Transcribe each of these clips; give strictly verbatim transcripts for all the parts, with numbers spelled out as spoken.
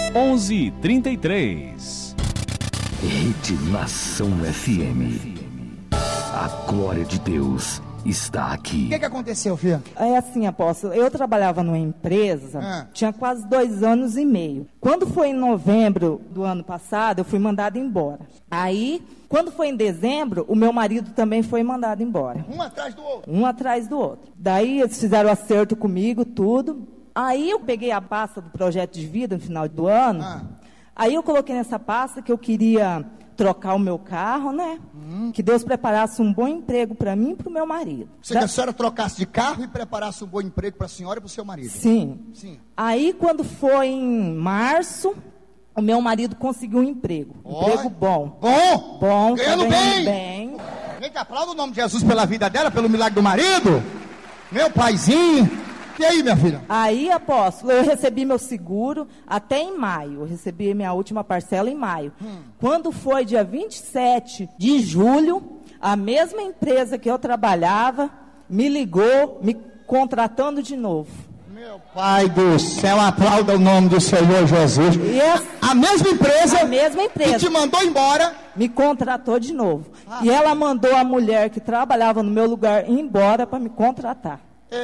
onze e trinta e três. Rede Nação F M. A glória de Deus está aqui. O que, que aconteceu, filha? É assim, apóstolo, eu trabalhava numa empresa, Ah. tinha quase dois anos e meio. Quando foi em novembro do ano passado, eu fui mandada embora. Aí, quando foi em dezembro, o meu marido também foi mandado embora. Um atrás do outro. Um atrás do outro. Daí, eles fizeram acerto comigo, tudo. Aí, eu peguei a pasta do projeto de vida no final do ano. Ah. Aí, eu coloquei nessa pasta que eu queria trocar o meu carro, né? Hum. Que Deus preparasse um bom emprego para mim e para o meu marido. Você Da- que a senhora trocasse de carro e preparasse um bom emprego para a senhora e para o seu marido? Sim. Sim. Aí, quando foi em março, o meu marido conseguiu um emprego. Um Oi. emprego bom. Bom? Bom, tá Ganhando ganhando bem. bem. Gente, aplauda o nome de Jesus pela vida dela, pelo milagre do marido. Meu paizinho. E aí, minha filha? Aí, apóstolo, eu recebi meu seguro até em maio. Eu recebi minha última parcela em maio. Hum. Quando foi dia vinte e sete de julho, a mesma empresa que eu trabalhava me ligou, me contratando de novo. Meu pai do céu, aplauda o nome do Senhor Jesus. E essa- A mesma empresa a mesma que empresa te mandou embora. me contratou de novo. Ah. E ela mandou a mulher que trabalhava no meu lugar ir embora para me contratar.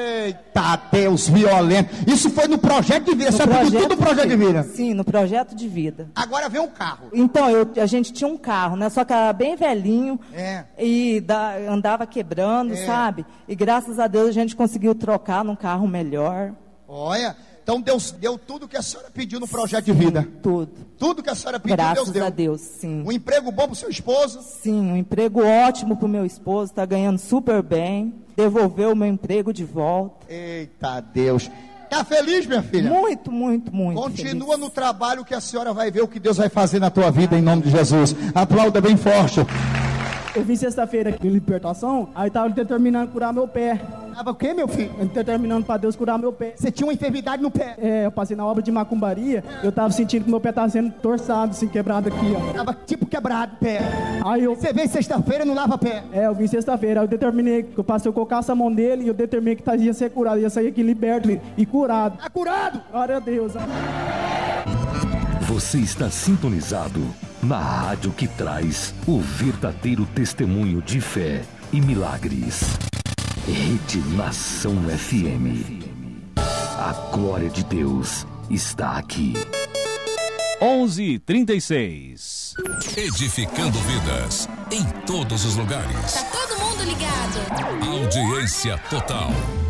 Eita Deus violento. Isso foi no projeto de vida. No Você pediu tudo no projeto de vida. Sim, no projeto de vida. Agora vem um carro. Então, eu- a gente tinha um carro, né? Só que era bem velhinho. É. E da- andava quebrando, É. sabe? E graças a Deus a gente conseguiu trocar num carro melhor. Olha, então Deus deu tudo que a senhora pediu no projeto de vida. Tudo. Tudo que a senhora pediu, Graças Deus deu. a Deus, sim. Um emprego bom pro seu esposo. Sim, um emprego ótimo pro meu esposo, tá ganhando super bem. Devolveu o meu emprego de volta. Eita Deus. Tá feliz, minha filha? Muito, muito, muito. Continua feliz. no trabalho que a senhora vai ver o que Deus vai fazer na tua vida em nome de Jesus. Aplauda bem forte. Eu vim sexta-feira aqui em libertação, aí tava determinando curar meu pé. Tava o quê, meu filho? Determinando pra Deus curar meu pé. Você tinha uma enfermidade no pé. É, eu passei na obra de macumbaria, eu tava sentindo que meu pé tava sendo torçado, assim, quebrado aqui, ó. Tava tipo quebrado o pé. Aí eu, Você veio sexta-feira e não lava pé. é, eu vim sexta-feira, aí eu determinei que eu passei, eu colocasse a mão dele e eu determinei que tá- ia ser curado, ia sair aqui liberto e curado. Tá curado. Glória a Deus. Você está sintonizado na rádio que traz o verdadeiro testemunho de fé e milagres. Rede Nação F M. A glória de Deus está aqui. onze e trinta e seis. Edificando vidas em todos os lugares. Tá todo mundo ligado? Audiência total.